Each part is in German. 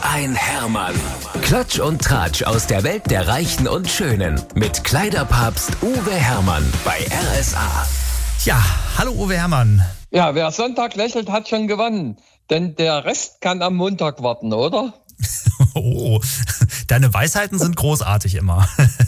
ein Hermann. Klatsch und Tratsch aus der Welt der Reichen und Schönen. Mit Kleiderpapst Uwe Hermann bei RSA. Ja, hallo Uwe Hermann. Ja, wer Sonntag lächelt, hat schon gewonnen. Denn der Rest kann am Montag warten, oder? Oh, deine Weisheiten sind großartig immer.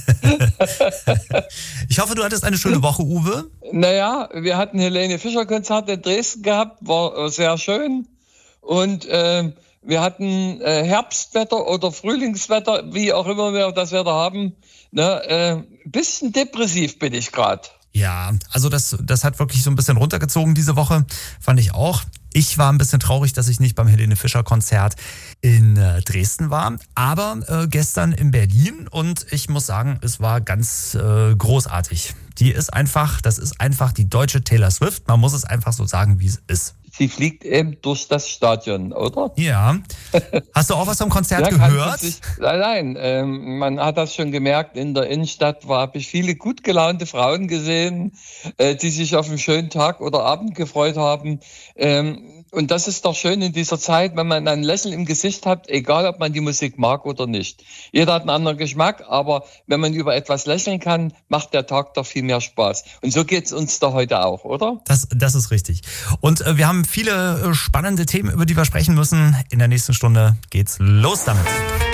Ich hoffe, du hattest eine schöne Woche, Uwe. Naja, wir hatten Helene Fischer-Konzert in Dresden gehabt, war sehr schön. Und wir hatten Herbstwetter oder Frühlingswetter, wie auch immer wir das Wetter haben. Bisschen depressiv bin ich gerade. Ja, also das hat wirklich so ein bisschen runtergezogen diese Woche, fand ich auch. Ich war ein bisschen traurig, dass ich nicht beim Helene Fischer Konzert in Dresden war, aber gestern in Berlin und ich muss sagen, es war ganz großartig. Das ist einfach die deutsche Taylor Swift, man muss es einfach so sagen, wie es ist. Sie fliegt eben durch das Stadion, oder? Ja. Hast du auch was vom Konzert ja, gehört? Nein, man hat das schon gemerkt, in der Innenstadt habe ich viele gut gelaunte Frauen gesehen, die sich auf einen schönen Tag oder Abend gefreut haben. Und das ist doch schön in dieser Zeit, wenn man ein Lächeln im Gesicht hat, egal ob man die Musik mag oder nicht. Jeder hat einen anderen Geschmack, aber wenn man über etwas lächeln kann, macht der Tag doch viel mehr Spaß. Und so geht's uns da heute auch, oder? Das ist richtig. Und wir haben viele spannende Themen, über die wir sprechen müssen. In der nächsten Stunde geht's los damit.